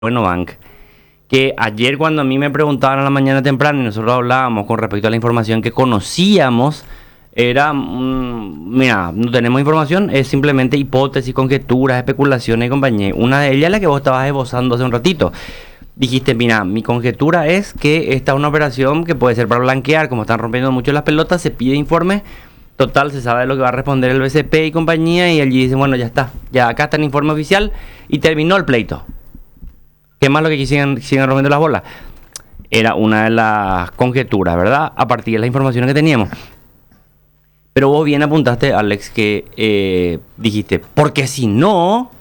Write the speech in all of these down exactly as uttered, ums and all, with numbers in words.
Bueno, Bank, que ayer cuando a mí me preguntaban a la mañana temprano y nosotros hablábamos con respecto a la información que conocíamos, era, mm, mira, no tenemos información, es simplemente hipótesis, conjeturas, especulaciones y compañía. Una de ellas es la que vos estabas esbozando hace un ratito. Dijiste, mira, mi conjetura es que esta es una operación que puede ser para blanquear, como están rompiendo mucho las pelotas, se pide informe, total, se sabe lo que va a responder el B C P y compañía, y allí dicen, bueno, ya está, ya acá está el informe oficial y terminó el pleito. ¿Qué más lo que siguen, siguen rompiendo las bolas? Era una de las conjeturas, ¿verdad? A partir de las informaciones que teníamos. Pero vos bien apuntaste, Alex, que eh, dijiste, porque si no,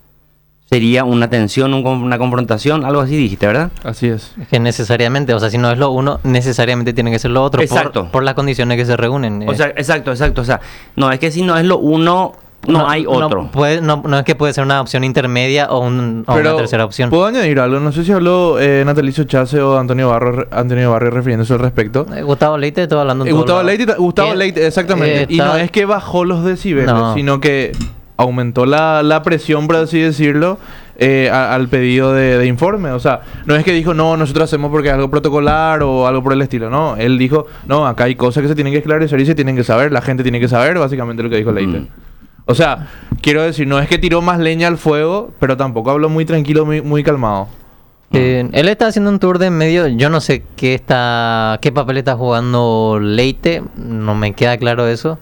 sería una tensión, un, una confrontación, algo así dijiste, ¿verdad? Así es. Que necesariamente, o sea, si no es lo uno, necesariamente tiene que ser lo otro. Exacto. Por, por las condiciones que se reúnen. O sea, exacto, exacto. O sea, no, es que si no es lo uno, no, no hay otro. No, puede, no, no es que puede ser una opción intermedia o, un, o una tercera opción. ¿Puedo añadir algo? No sé si habló eh, Natalicio Chase o Antonio Barrio, Antonio Barrio refiriéndose al respecto. Eh, Gustavo Leite, estoy hablando en eh, Gustavo todo Leite, Gustavo ¿Qué? Leite, exactamente. Eh, y no está... es que bajó los decibeles, no. sino que aumentó la, la presión, por así decirlo, eh, a, al pedido de, de informe. O sea, no es que dijo, no, nosotros hacemos porque es algo protocolar o algo por el estilo. No, él dijo, no, acá hay cosas que se tienen que esclarecer y se tienen que saber. La gente tiene que saber, básicamente, lo que dijo Leite. Mm. O sea, quiero decir, no es que tiró más leña al fuego, pero tampoco habló muy tranquilo, muy, muy calmado. Eh, él está haciendo un tour de medio, yo no sé qué está, qué papel está jugando Leite, no me queda claro eso.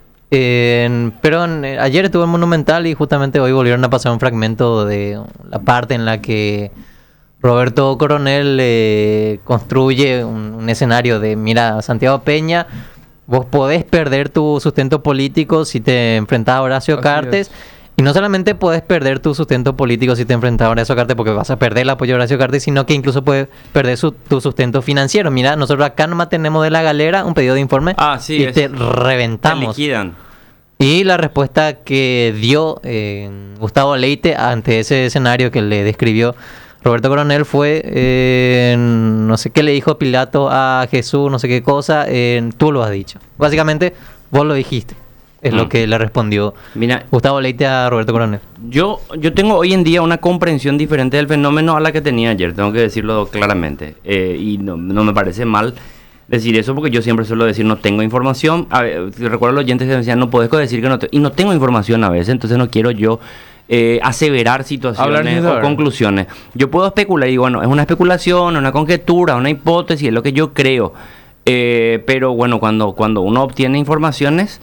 Eh, pero en, eh, ayer estuve en Monumental y justamente hoy volvieron a pasar un fragmento de la parte en la que Roberto Coronel eh, construye un, un escenario de, mira, Santiago Peña, vos podés perder tu sustento político si te enfrentás a Horacio Cartes. Y no solamente podés perder tu sustento político si te enfrentas a Horacio Cartes, porque vas a perder el apoyo de Horacio Cartes, sino que incluso puedes perder su, tu sustento financiero. Mira, nosotros acá nomás tenemos de la galera un pedido de informe ah, sí, y es, te reventamos. Te liquidan. Y la respuesta que dio eh, Gustavo Leite ante ese escenario que le describió Roberto Coronel fue, eh, no sé qué le dijo Pilato a Jesús, no sé qué cosa, eh, tú lo has dicho. Básicamente, vos lo dijiste. Es mm. lo que le respondió Mira, Gustavo Leite a Roberto Coronel. Yo, yo tengo hoy en día una comprensión diferente del fenómeno a la que tenía ayer, tengo que decirlo claramente. Eh, y no, no me parece mal decir eso porque yo siempre suelo decir no tengo información. A ver, recuerdo a los oyentes que me decían no puedes decir que no te... Y no tengo información a veces, entonces no quiero yo... Eh, aseverar situaciones o conclusiones. Yo puedo especular y digo, bueno, es una especulación, una conjetura, una hipótesis, es lo que yo creo. Eh, pero bueno, cuando, cuando uno obtiene informaciones,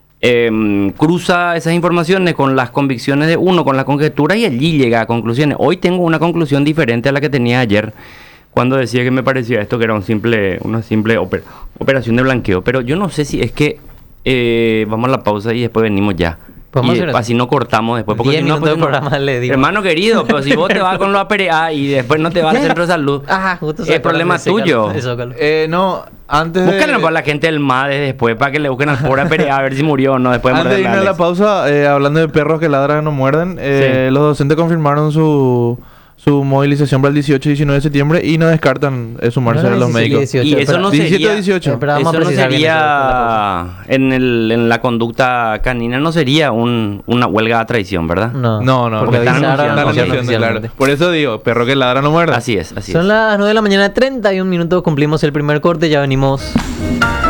eh, cruza esas informaciones con las convicciones de uno, con la conjetura y allí llega a conclusiones. Hoy tengo una conclusión diferente a la que tenía ayer cuando decía que me parecía esto que era un simple, una simple oper, operación de blanqueo. Pero yo no sé si es que eh, vamos a la pausa y después venimos ya. Y así no cortamos después. Porque diez si no, minutos pues, de programa le digo. Hermano querido, pero si vos te vas con lo A P R A y después no te vas al centro de salud, Ajá, justo es problema tuyo. Eh, no, antes de... Búscale para la gente del M A D E después para que le busquen al pobre A P R A a ver si murió o no. Después antes de irme a la pausa, eh, hablando de perros que ladran y no muerden, eh, sí. Los docentes confirmaron su... su movilización para el dieciocho y diecinueve de septiembre y no descartan eh, sumarse no, a los médicos. dieciocho, y eso no sería, dieciocho. Pero eso no sería en, el, en la conducta canina no sería un, una huelga a traición, ¿verdad? No, no, no porque están anunciando, anunciando, claro. Por eso digo, perro que ladra no muerde. Así es, así Son es. las nueve de la mañana, treinta y un minutos, cumplimos el primer corte, ya venimos.